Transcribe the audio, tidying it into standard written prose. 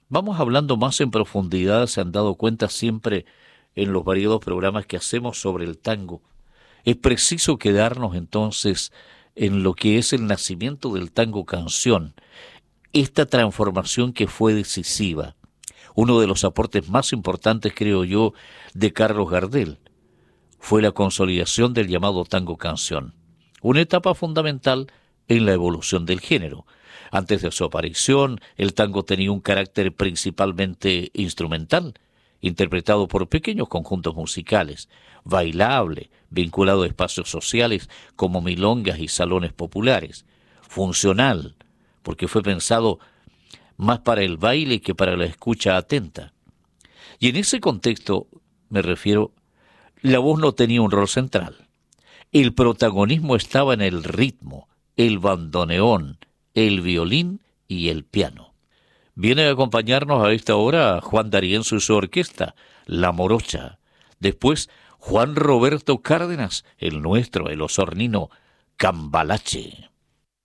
vamos hablando más en profundidad, se han dado cuenta siempre en los variados programas que hacemos sobre el tango. Es preciso quedarnos entonces en lo que es el nacimiento del tango canción, esta transformación que fue decisiva. Uno de los aportes más importantes, creo yo, de Carlos Gardel fue la consolidación del llamado tango canción, una etapa fundamental en la evolución del género. Antes de su aparición, el tango tenía un carácter principalmente instrumental, interpretado por pequeños conjuntos musicales, bailable, vinculado a espacios sociales como milongas y salones populares, funcional, porque fue pensado más para el baile que para la escucha atenta. Y en ese contexto, me refiero, la voz no tenía un rol central. El protagonismo estaba en el ritmo, el bandoneón, el violín y el piano. Viene a acompañarnos a esta hora Juan D'Arienzo y su orquesta, La Morocha. Después, Juan Roberto Cárdenas, el nuestro, el osornino Cambalache.